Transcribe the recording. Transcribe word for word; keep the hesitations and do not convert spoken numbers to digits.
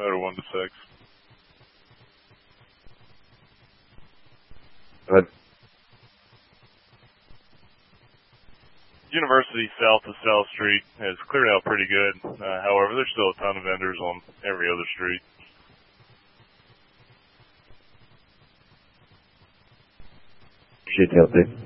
motor one to six. Go ahead. University south of South Street has cleared out pretty good. Uh, however, there's still a ton of vendors on every other street. Appreciate the update.